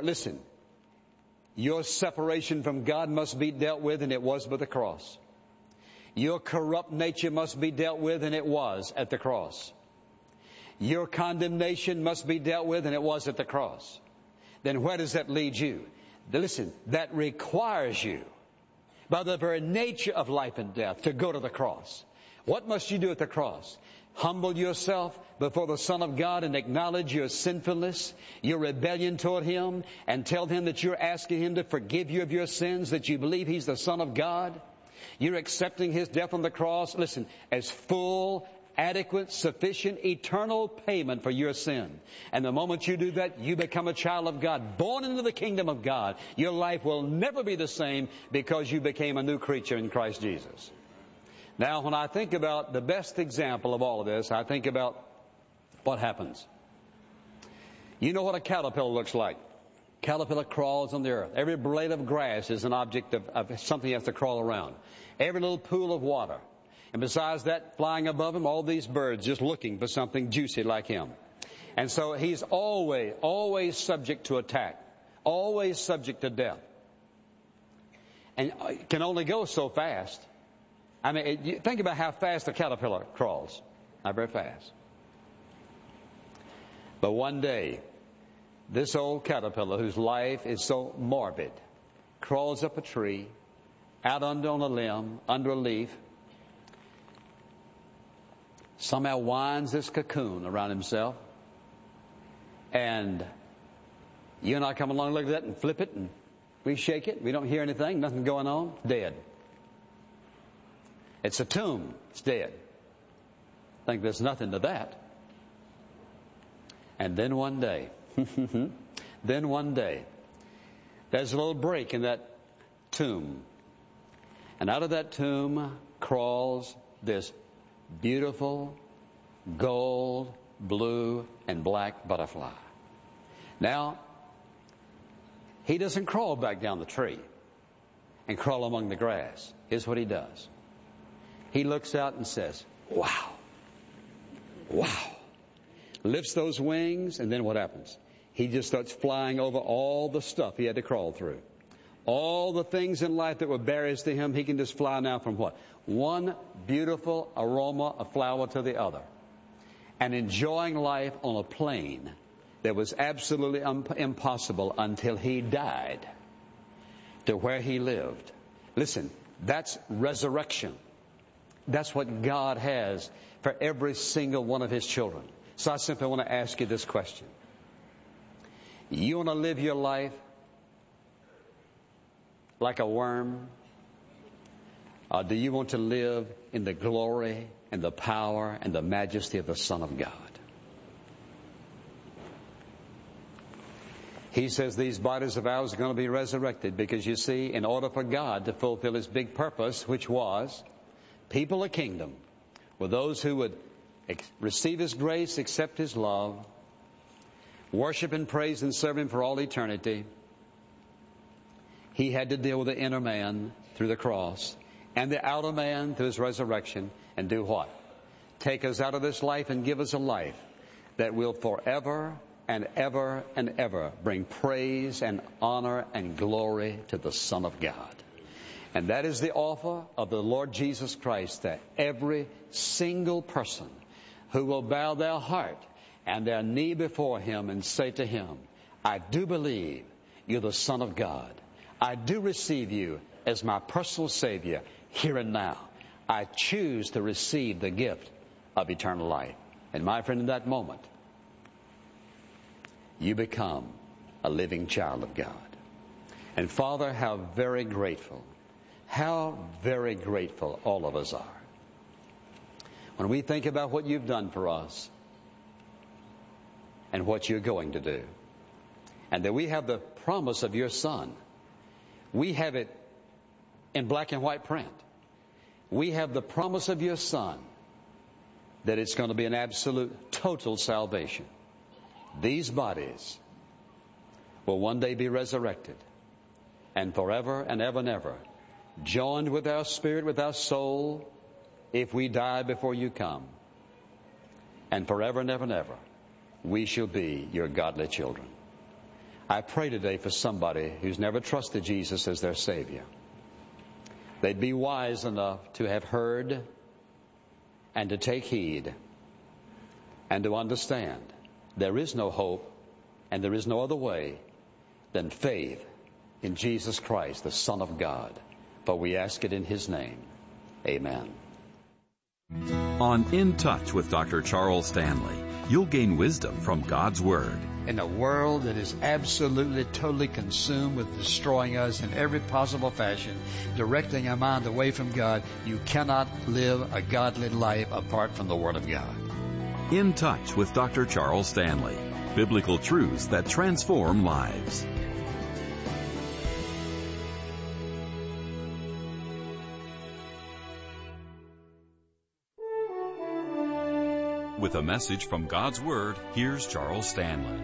separation from God must be dealt with, and it was by the cross. Your corrupt nature must be dealt with, and it was at the cross. Your condemnation must be dealt with, and it was at the cross. Then where does that lead you? Listen, that requires you, by the very nature of life and death, to go to the cross. What must you do at the cross? Humble yourself before the Son of God and acknowledge your sinfulness, your rebellion toward Him, and tell Him that you're asking Him to forgive you of your sins, that you believe He's the Son of God. You're accepting His death on the cross, listen, as full, adequate, sufficient, eternal payment for your sin. And the moment you do that, you become a child of God, born into the kingdom of God. Your life will never be the same because you became a new creature in Christ Jesus. Now, when I think about the best example of all of this, I think about what happens. You know what a caterpillar looks like. Caterpillar crawls on the earth. Every blade of grass is an object of something he has to crawl around. Every little pool of water. And besides that, flying above him, all these birds just looking for something juicy like him. And so he's always subject to attack. Always subject to death. And it can only go so fast. I mean, think about how fast a caterpillar crawls. Not very fast. But one day, this old caterpillar, whose life is so morbid, crawls up a tree, out on a limb, under a leaf, somehow winds this cocoon around himself, and you and I come along, look at that, and flip it, and we shake it. We don't hear anything, nothing going on. Dead. It's a tomb. It's dead. I think there's nothing to that. And then one day, there's a little break in that tomb. And out of that tomb crawls this beautiful gold, blue, and black butterfly. Now, he doesn't crawl back down the tree and crawl among the grass. Here's what he does. He looks out and says, wow, wow. Lifts those wings, and then what happens? He just starts flying over all the stuff he had to crawl through. All the things in life that were barriers to him, he can just fly now from what? One beautiful aroma of flower to the other. And enjoying life on a plane that was absolutely impossible until he died to where he lived. Listen, that's resurrection. That's what God has for every single one of His children. So I simply want to ask you this question. You want to live your life like a worm? Or do you want to live in the glory and the power and the majesty of the Son of God? He says these bodies of ours are going to be resurrected because, you see, in order for God to fulfill His big purpose, which was people of kingdom, were those who would receive His grace, accept His love, worship and praise and serve Him for all eternity, He had to deal with the inner man through the cross and the outer man through His resurrection, and do what? Take us out of this life and give us a life that will forever and ever and ever bring praise and honor and glory to the Son of God. And that is the offer of the Lord Jesus Christ, that every single person who will bow their heart and their knee before Him and say to Him, I do believe You're the Son of God. I do receive You as my personal Savior here and now. I choose to receive the gift of eternal life. And my friend, in that moment, you become a living child of God. And Father, how very grateful all of us are when we think about what You've done for us and what You're going to do. And that we have the promise of Your Son. We have it in black and white print. We have the promise of Your Son that it's going to be an absolute, total salvation. These bodies will one day be resurrected, and forever and ever and ever, joined with our spirit, with our soul, if we die before You come. And forever and ever and ever, we shall be Your godly children. I pray today for somebody who's never trusted Jesus as their Savior. They'd be wise enough to have heard and to take heed and to understand there is no hope and there is no other way than faith in Jesus Christ, the Son of God. For we ask it in His name. Amen. On In Touch with Dr. Charles Stanley, you'll gain wisdom from God's Word. In a world that is absolutely, totally consumed with destroying us in every possible fashion, directing our mind away from God, you cannot live a godly life apart from the Word of God. In Touch with Dr. Charles Stanley. Biblical truths that transform lives. With a message from God's Word, here's Charles Stanley.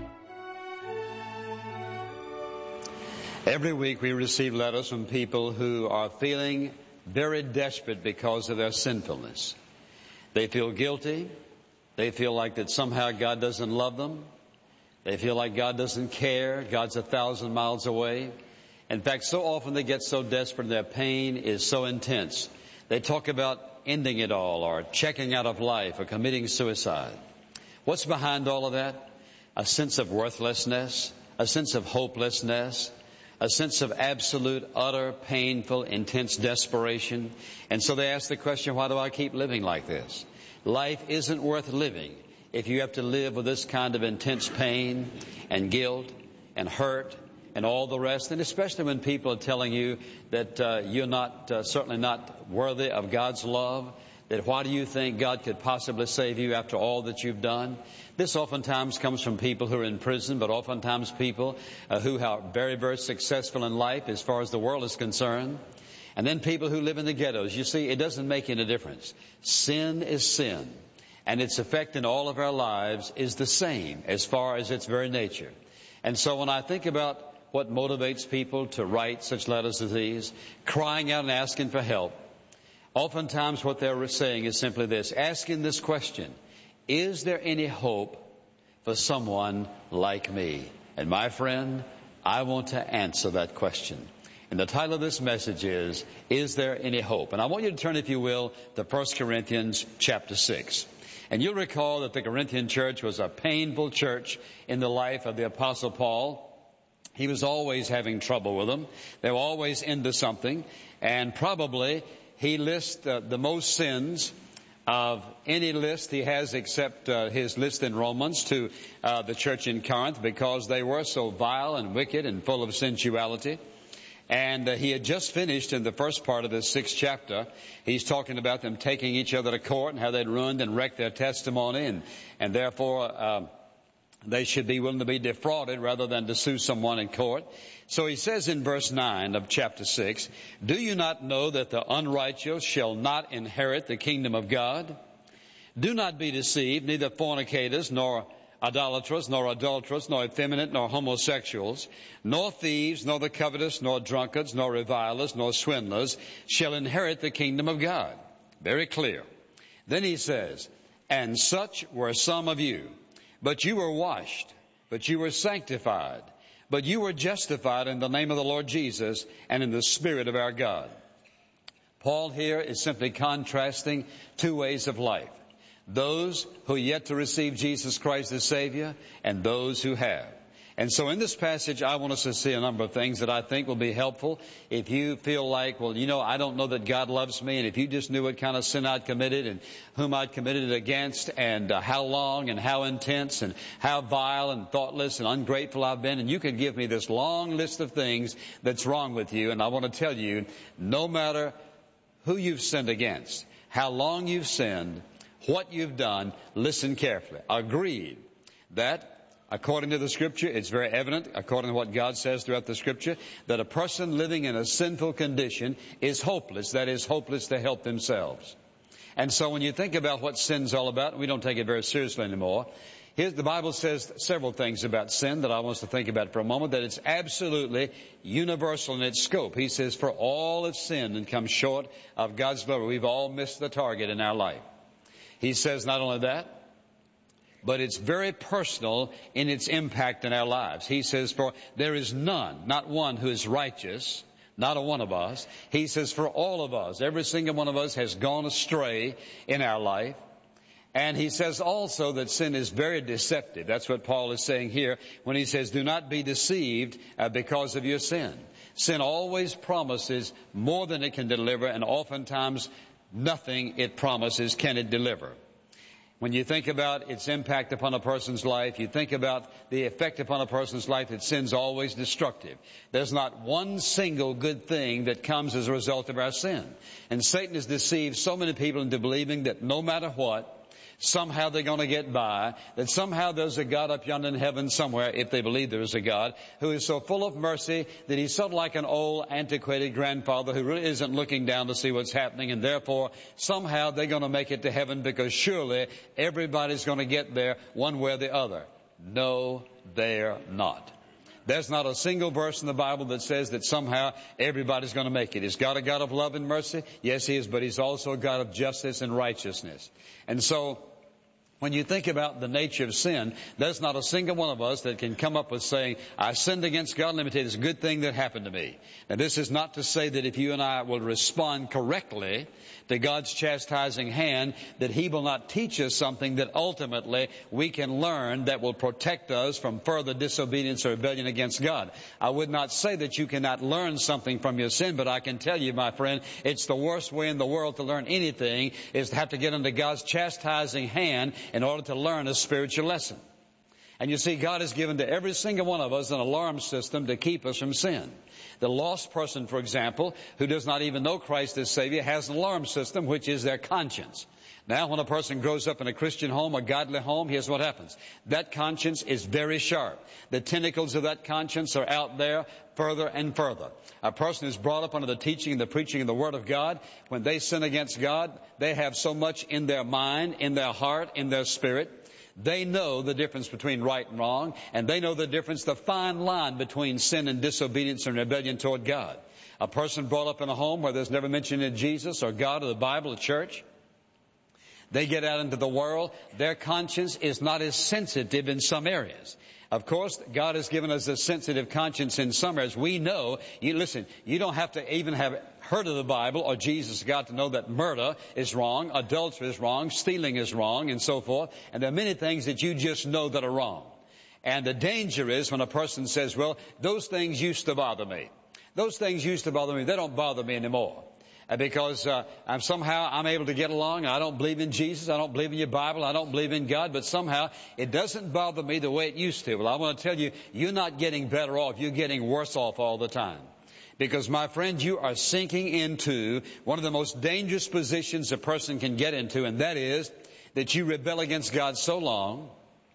Every week we receive letters from people who are feeling very desperate because of their sinfulness. They feel guilty. They feel like that somehow God doesn't love them. They feel like God doesn't care. God's 1,000 miles away. In fact, so often they get so desperate, their pain is so intense. They talk about ending it all, or checking out of life, or committing suicide. What's behind all of that? A sense of worthlessness, a sense of hopelessness, a sense of absolute, utter, painful, intense desperation. And so they ask the question, why do I keep living like this? Life isn't worth living if you have to live with this kind of intense pain and guilt and hurt and all the rest, and especially when people are telling you that you're not certainly not worthy of God's love, that why do you think God could possibly save you after all that you've done? This oftentimes comes from people who are in prison, but oftentimes people who are very, very successful in life as far as the world is concerned. And then people who live in the ghettos. You see, it doesn't make any difference. Sin is sin, and its effect in all of our lives is the same as far as its very nature. And so when I think about what motivates people to write such letters as these, crying out and asking for help, oftentimes what they're saying is simply this, asking this question, is there any hope for someone like me? And my friend, I want to answer that question. And the title of this message is there any hope? And I want you to turn, if you will, to 1 Corinthians chapter 6. And you'll recall that the Corinthian church was a painful church in the life of the Apostle Paul. He was always having trouble with them. They were always into something. And probably he lists the most sins of any list he has except his list in Romans to the church in Corinth, because they were so vile and wicked and full of sensuality. And he had just finished in the first part of this 6th chapter. He's talking about them taking each other to court and how they'd ruined and wrecked their testimony, and therefore they should be willing to be defrauded rather than to sue someone in court. So he says in verse 9 of chapter 6, do you not know that the unrighteous shall not inherit the kingdom of God? Do not be deceived, neither fornicators, nor idolaters, nor adulterers, nor effeminate, nor homosexuals, nor thieves, nor the covetous, nor drunkards, nor revilers, nor swindlers shall inherit the kingdom of God. Very clear. Then he says, and such were some of you, but you were washed, but you were sanctified, but you were justified in the name of the Lord Jesus and in the Spirit of our God. Paul here is simply contrasting two ways of life. Those who are yet to receive Jesus Christ as Savior and those who have. And so in this passage, I want us to see a number of things that I think will be helpful. If you feel like, well, I don't know that God loves me, and if you just knew what kind of sin I'd committed and whom I'd committed it against and how long and how intense and how vile and thoughtless and ungrateful I've been, and you could give me this long list of things that's wrong with you, and I want to tell you, no matter who you've sinned against, how long you've sinned, what you've done, listen carefully. Agreed that according to the Scripture, it's very evident, according to what God says throughout the Scripture, that a person living in a sinful condition is hopeless. That is, hopeless to help themselves. And so when you think about what sin's all about, we don't take it very seriously anymore. The Bible says several things about sin that I want us to think about for a moment, that it's absolutely universal in its scope. He says, for all have sinned and come short of God's glory. We've all missed the target in our life. He says not only that, but it's very personal in its impact in our lives. He says, for there is none, not one who is righteous, not a one of us. He says, for all of us, every single one of us has gone astray in our life. And he says also that sin is very deceptive. That's what Paul is saying here when he says, do not be deceived because of your sin. Sin always promises more than it can deliver, and oftentimes nothing it promises can it deliver. When you think about its impact upon a person's life, you think about the effect upon a person's life, that sin's always destructive. There's not one single good thing that comes as a result of our sin. And Satan has deceived so many people into believing that no matter what, somehow they're going to get by, that somehow there's a God up yonder in heaven somewhere, if they believe there is a God, who is so full of mercy that he's sort of like an old antiquated grandfather who really isn't looking down to see what's happening, and therefore somehow they're going to make it to heaven because surely everybody's going to get there one way or the other. No, they're not. There's not a single verse in the Bible that says that somehow everybody's going to make it. Is God a God of love and mercy? Yes, He is, but He's also a God of justice and righteousness. And so, when you think about the nature of sin, there's not a single one of us that can come up with saying, I sinned against God, let me tell you, this good thing that happened to me. Now, this is not to say that if you and I will respond correctly to God's chastising hand, that He will not teach us something that ultimately we can learn that will protect us from further disobedience or rebellion against God. I would not say that you cannot learn something from your sin, but I can tell you, my friend, it's the worst way in the world to learn anything is to have to get under God's chastising hand in order to learn a spiritual lesson. And you see, God has given to every single one of us an alarm system to keep us from sin. The lost person, for example, who does not even know Christ as Savior, has an alarm system, which is their conscience. Now, when a person grows up in a Christian home, a godly home, here's what happens. That conscience is very sharp. The tentacles of that conscience are out there further and further. A person who's brought up under the teaching and the preaching of the Word of God, when they sin against God, they have so much in their mind, in their heart, in their spirit. They know the difference between right and wrong, and they know the difference, the fine line between sin and disobedience and rebellion toward God. A person brought up in a home where there's never mention of Jesus or God or the Bible or church, they get out into the world, their conscience is not as sensitive in some areas. Of course, God has given us a sensitive conscience in some areas. We know, you don't have to even have heard of the Bible or Jesus God to know that murder is wrong, adultery is wrong, stealing is wrong, and so forth. And there are many things that you just know that are wrong. And the danger is when a person says, well, those things used to bother me. Those things used to bother me. They don't bother me anymore. Because I'm able to get along. I don't believe in Jesus. I don't believe in your Bible. I don't believe in God. But somehow it doesn't bother me the way it used to. Well, I want to tell you, you're not getting better off. You're getting worse off all the time. Because, my friend, you are sinking into one of the most dangerous positions a person can get into, and that is that you rebel against God so long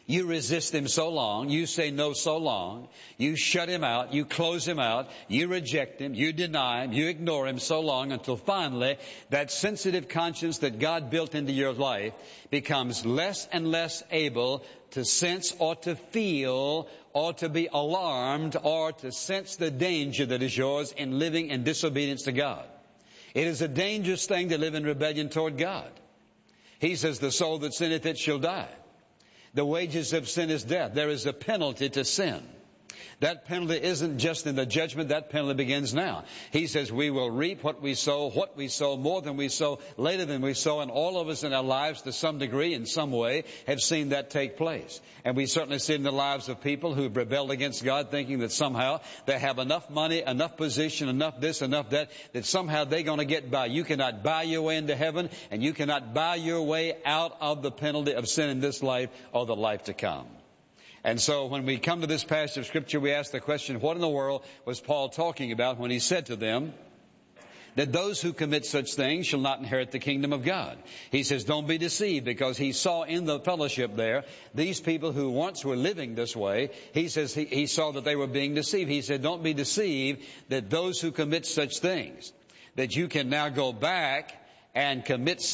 You resist him so long, you say no so long, you shut him out, you close him out, you reject him, you deny him, you ignore him so long until finally that sensitive conscience that God built into your life becomes less and less able to sense or to feel or to be alarmed or to sense the danger that is yours in living in disobedience to God. It is a dangerous thing to live in rebellion toward God. He says, the soul that sinneth, it shall die. The wages of sin is death. There is a penalty to sin. That penalty isn't just in the judgment. That penalty begins now. He says we will reap what we sow, more than we sow, later than we sow. And all of us in our lives, to some degree, in some way, have seen that take place. And we certainly see it in the lives of people who have rebelled against God, thinking that somehow they have enough money, enough position, enough this, enough that somehow they're going to get by. You cannot buy your way into heaven, and you cannot buy your way out of the penalty of sin in this life or the life to come. And so when we come to this passage of Scripture, we ask the question, what in the world was Paul talking about when he said to them that those who commit such things shall not inherit the kingdom of God? He says, don't be deceived, because he saw in the fellowship there these people who once were living this way. He says he saw that they were being deceived. He said, don't be deceived that those who commit such things, that you can now go back and commit